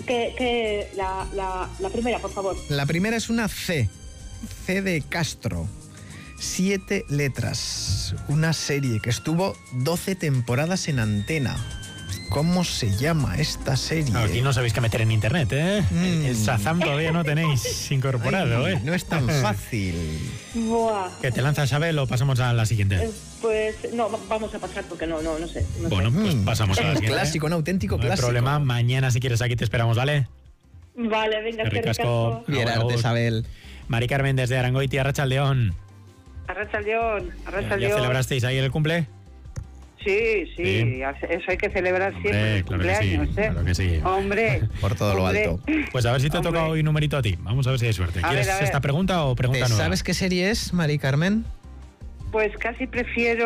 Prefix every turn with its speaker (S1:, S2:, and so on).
S1: Que la primera, por favor.
S2: La primera es una C. C de Castro. 7 letras. Una serie que estuvo 12 temporadas en antena. ¿Cómo se llama esta serie?
S3: Aquí no sabéis qué meter en internet, ¿eh? El Shazam todavía no tenéis incorporado,
S2: Ay,
S3: ¿eh?
S2: No es tan fácil.
S1: Buah.
S3: ¿Que te lanzas, Abel, o pasamos a la siguiente?
S1: Pues no, vamos a pasar porque no sé. No
S3: Bueno,
S1: sé.
S3: pues pasamos a la
S2: Un
S3: siguiente.
S2: clásico, un auténtico
S3: No hay
S2: clásico.
S3: problema, mañana si quieres aquí te esperamos, ¿vale?
S1: Vale, venga,
S3: Qué
S1: qué
S3: ricasco.
S1: ricasco.
S2: Bien,
S3: Agur.
S2: Abel.
S3: Mari Carmen desde Arangoiti, Arratsaldeon.
S1: Arratsaldeon,
S3: ¿Ya
S1: Arratsaldeon.
S3: celebrasteis ahí el cumple?
S1: Sí,
S3: Sí.
S1: eso hay que celebrar siempre, el
S3: Claro que sí,
S1: cumpleaños,
S3: claro que sí.
S1: Hombre.
S2: Por todo lo
S1: hombre.
S2: alto.
S3: Pues a ver si te
S1: Hombre.
S3: toca hoy numerito a ti. Vamos a ver si hay suerte.
S1: A
S3: ¿Quieres
S1: ver, a ver.
S3: esta pregunta o pregunta nueva?
S2: ¿Sabes qué serie es, Mari Carmen?
S1: Pues casi prefiero